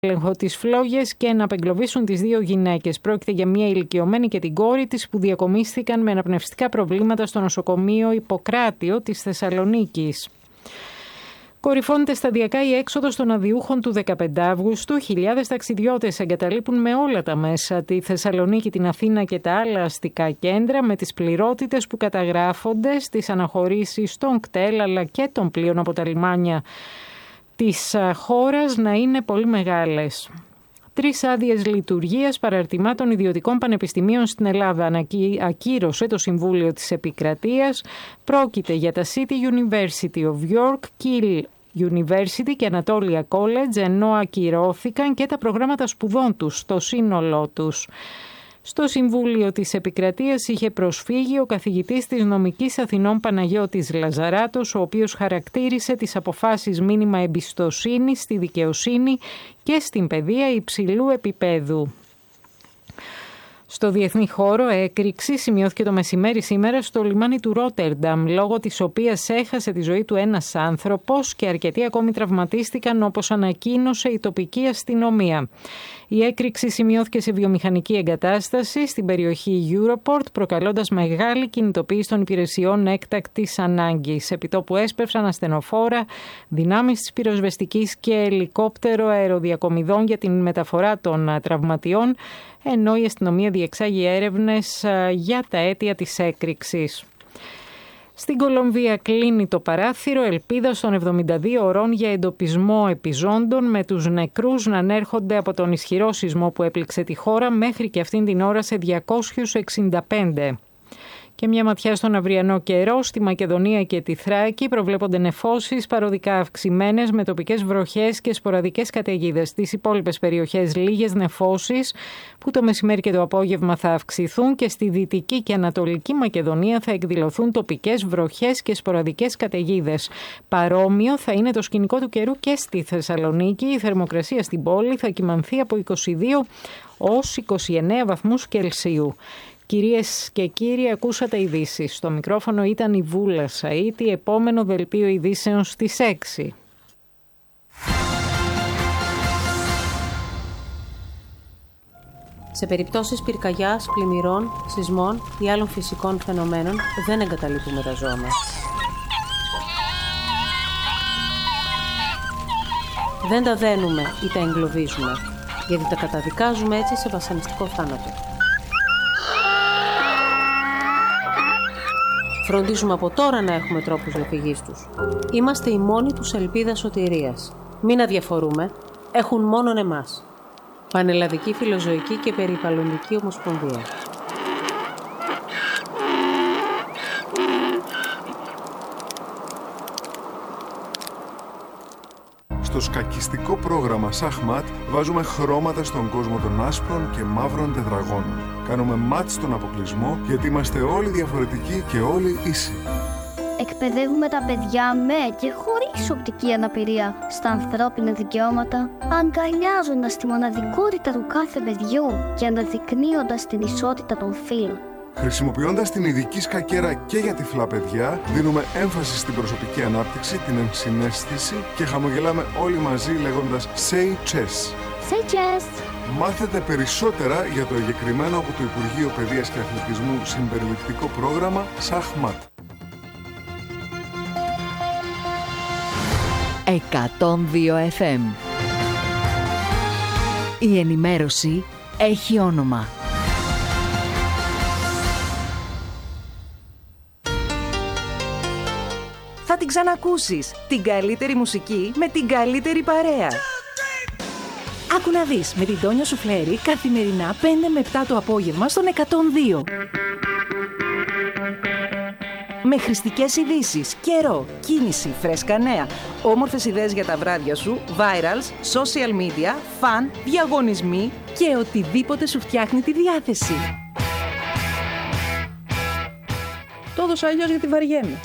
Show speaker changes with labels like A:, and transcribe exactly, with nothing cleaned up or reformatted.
A: έλεγχο τις φλόγες και να απεγκλωβίσουν τις δύο γυναίκες. Πρόκειται για μια ηλικιωμένη και την κόρη της που διακομίστηκαν με αναπνευστικά προβλήματα στο νοσοκομείο Ιπποκράτιο της Θεσσαλονίκης. Κορυφώνεται σταδιακά η έξοδος των αδιούχων του δεκαπέντε Αυγούστου. Χιλιάδες ταξιδιώτες εγκαταλείπουν με όλα τα μέσα τη Θεσσαλονίκη, την Αθήνα και τα άλλα αστικά κέντρα, με τις πληρότητες που καταγράφονται στις αναχωρήσεις των κτέλ αλλά και των πλοίων από τα λιμάνια της χώρας να είναι πολύ μεγάλες. Τρεις άδειες λειτουργίας παραρτημάτων ιδιωτικών πανεπιστημίων στην Ελλάδα ακύρωσε το Συμβούλιο της Επικρατείας. Πρόκειται για τα City University of York, Keele University και Anatolia College, ενώ ακυρώθηκαν και τα προγράμματα σπουδών τους στο σύνολό τους. Στο Συμβούλιο της Επικρατείας είχε προσφύγει ο καθηγητής της Νομικής Αθηνών Παναγιώτης Λαζαράτος, ο οποίος χαρακτήρισε τις αποφάσεις μήνυμα εμπιστοσύνης στη δικαιοσύνη και στην παιδεία υψηλού επίπεδου. Στο διεθνή χώρο, έκρηξη σημειώθηκε το μεσημέρι σήμερα στο λιμάνι του Ρότερνταμ, λόγω της οποίας έχασε τη ζωή του ένας άνθρωπος και αρκετοί ακόμη τραυματίστηκαν, όπως ανακοίνωσε η τοπική αστυνομία. Η έκρηξη σημειώθηκε σε βιομηχανική εγκατάσταση στην περιοχή Europort, προκαλώντας μεγάλη κινητοποίηση των υπηρεσιών έκτακτης ανάγκης. Επιτόπου έσπευσαν ασθενοφόρα, δυνάμεις της πυροσβεστικής και ελικόπτερο αεροδιακομιδών για την μεταφορά των τραυματιών, ενώ η αστυνομία διεξάγει έρευνες για τα αίτια της έκρηξης. Στην Κολομβία κλείνει το παράθυρο ελπίδας των εβδομήντα δύο ωρών για εντοπισμό επιζώντων, με τους νεκρούς να ανέρχονται από τον ισχυρό σεισμό που έπληξε τη χώρα μέχρι και αυτήν την ώρα σε διακόσιους εξήντα πέντε. Και μια ματιά στον αυριανό καιρό. Στη Μακεδονία και τη Θράκη προβλέπονται νεφώσεις παροδικά αυξημένες με τοπικές βροχές και σποραδικές καταιγίδες. Στις υπόλοιπες περιοχές λίγες νεφώσεις που το μεσημέρι και το απόγευμα θα αυξηθούν, και στη Δυτική και Ανατολική Μακεδονία θα εκδηλωθούν τοπικές βροχές και σποραδικές καταιγίδες. Παρόμοιο θα είναι το σκηνικό του καιρού και στη Θεσσαλονίκη. Η θερμοκρασία στην πόλη θα κυμανθεί από είκοσι δύο ως είκοσι εννέα βαθμούς Κελσίου. Κυρίες και κύριοι, ακούσατε ειδήσεις. Στο μικρόφωνο ήταν η Βούλα Σαΐτη. Επόμενο δελτίο ειδήσεων στις έξι.
B: Σε περιπτώσεις πυρκαγιάς, πλημμυρών, σεισμών ή άλλων φυσικών φαινομένων δεν εγκαταλείπουμε τα ζώα μας. Δεν τα δένουμε ή τα εγκλωβίζουμε, γιατί τα καταδικάζουμε έτσι σε βασανιστικό θάνατο. Φροντίζουμε από τώρα να έχουμε τρόπους διαφυγής τους. Είμαστε η μόνη τους ελπίδα σωτηρίας. Μην αδιαφορούμε, έχουν μόνον εμάς. Πανελλαδική Φιλοζωική και Περιβαλλοντική Ομοσπονδία.
C: Στο σκακιστικό πρόγραμμα Σαχμάτ βάζουμε χρώματα στον κόσμο των άσπρων και μαύρων τετραγώνων. Κάνουμε μάτ στον αποκλεισμό, γιατί είμαστε όλοι διαφορετικοί και όλοι ίσοι.
D: Εκπαιδεύουμε τα παιδιά με και χωρίς οπτική αναπηρία στα ανθρώπινα δικαιώματα, αγκαλιάζοντας τη μοναδικότητα του κάθε παιδιού και αναδεικνύοντας την ισότητα των φύλων.
C: Χρησιμοποιώντας την ειδική σκακέρα και για τυφλά παιδιά, δίνουμε έμφαση στην προσωπική ανάπτυξη, την ενσυναίσθηση και χαμογελάμε όλοι μαζί λέγοντας Say Chess.
D: Say Chess!
C: Μάθετε περισσότερα για το εγκεκριμένο από το Υπουργείο Παιδείας και Αθλητισμού συμπεριληπτικό πρόγραμμα Σαχμάτ.
E: εκατόν δύο εφ εμ. Η ενημέρωση έχει όνομα.
F: Θα την ξανακούσεις. Την καλύτερη μουσική με την καλύτερη παρέα. Άκου να δεις με την Τόνια Σουφλέρη καθημερινά πέντε με επτά το απόγευμα στον εκατόν δύο. Με χρηστικές ειδήσεις, καιρό, κίνηση, φρέσκα νέα, όμορφες ιδέες για τα βράδια σου, virals, social media, φαν, διαγωνισμοί και οτιδήποτε σου φτιάχνει τη διάθεση. Το έδωσα αλλιώς γιατί βαριέμαι.